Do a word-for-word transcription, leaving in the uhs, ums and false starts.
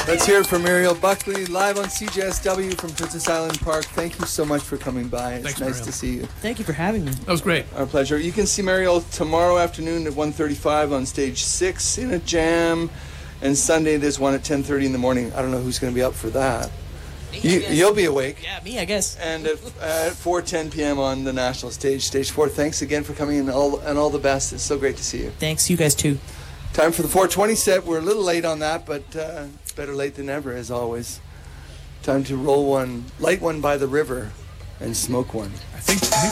Let's hear it from Muriel Buckley, live on C J S W from Princess Island Park. Thank you so much for coming by. It's Thanks, nice Muriel. to see you. Thank you for having me. That was great. Our pleasure. You can see Muriel tomorrow afternoon at one thirty-five on stage six in a jam. And Sunday there's one at ten thirty in the morning. I don't know who's going to be up for that. Me, I You, guess. you'll be awake. Yeah, me, I guess. And at, at four ten p.m. on the national stage, stage four. Thanks again for coming and all, and all the best. It's so great to see you. Thanks, you guys too. Time for the four twenty set. We're a little late on that, but uh, better late than never, as always. Time to roll one, light one by the river, and smoke one. I think. I think